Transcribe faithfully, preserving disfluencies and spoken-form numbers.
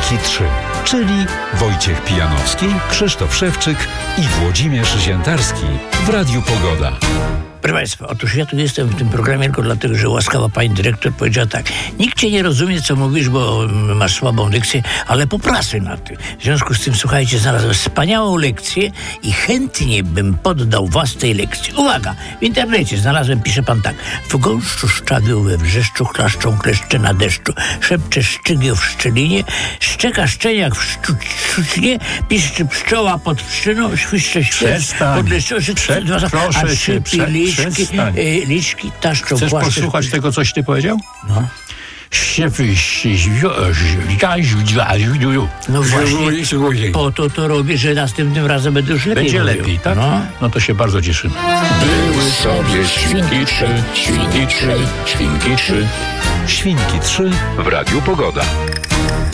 Świnki trzy, czyli Wojciech Pijanowski, Krzysztof Szewczyk i Włodzimierz Ziętarski w Radiu Pogoda. Proszę Państwa, otóż ja tu jestem w tym programie tylko dlatego, że łaskawa pani dyrektor powiedziała tak: nikt cię nie rozumie, co mówisz, bo masz słabą dykcję, ale popracuj nad tym. W związku z tym, słuchajcie, znalazłem wspaniałą lekcję i chętnie bym poddał was tej lekcji. Uwaga, w internecie znalazłem, pisze pan tak: w gąszczu szczawiu we wrzeszczu, klaszczą kleszcze na deszczu, szepcze szczygieł w szczelinie, szczeka szczeniak w szczu- szczucinie, piszczy pszczoła pod pszczyną, świszcze świerz pod leszczą, Prze- proszę cię, prze- liczki, przestań. y, liczki taszczą. Chcesz płaszcze, posłuchać tego, coś ty powiedział? No. No właśnie, po to to robię, że następnym razem będę już lepiej Będzie mówił. lepiej, tak? No. No to się bardzo cieszymy. Były sobie świnki trzy, świnki trzy, świnki trzy. Świnki trzy w Radiu Pogoda.